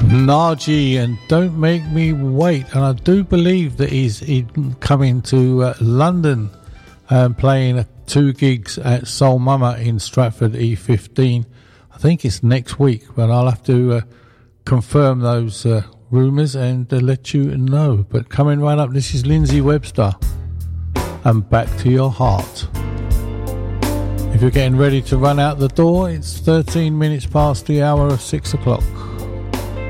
Naji and Don't Make Me Wait, and I do believe that he's coming to London and playing 2 gigs at Soul Mama in Stratford E15. I think it's next week, but I'll have to confirm those rumours and let you know. But coming right up, this is Lindsay Webster and Back to Your Heart. If you're getting ready to run out the door, it's 13 minutes past the hour of 6 o'clock.